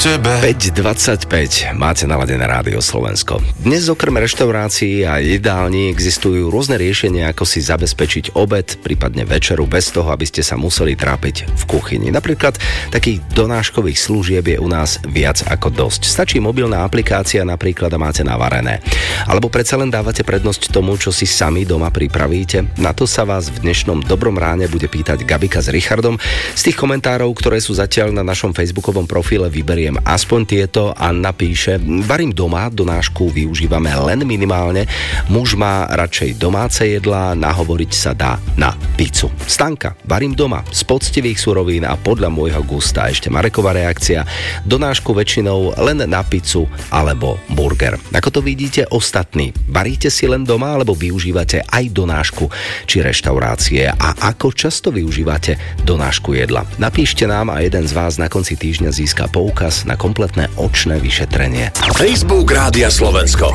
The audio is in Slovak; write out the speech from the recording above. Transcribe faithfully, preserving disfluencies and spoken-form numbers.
tebe. päť dvadsaťpäť, máte naladené Rádio Slovensko. Dnes okrem reštaurácií a jedální existujú rôzne riešenia, ako si zabezpečiť obed, prípadne večeru bez toho, aby ste sa museli trápiť v kuchyni. Napríklad takých donáškových služieb je u nás viac ako dosť. Stačí mobilná aplikácia napríklad a máte navarené. Alebo predsa len dávate prednosť tomu, čo si sami doma pripravíte? Na to sa vás v dnešnom Dobrom ráne bude pýtať Gabika s Richardom. Z tých komentárov, ktoré sú zatiaľ na našom facebookovom profile, vyberiem aspoň tieto. Anna píše: varím doma, donášku využívame len minimálne. Muž má radšej domáce jedlá, nahovoriť sa dá na pizzu. Stanka: varím doma z poctivých surovín a podľa môjho gusta. Ešte Mareková reakcia: donášku väčšinou len na pizzu alebo burger. Ako to vidíte ostatní? Varíte si len doma alebo využívate aj donášku či reštaurácie? A ako často využívate donášku jedla? Napíšte nám a jeden z vás na konci týždňa získa poukaz na kompletné očné vyšetrenie. Facebook Rádia Slovensko.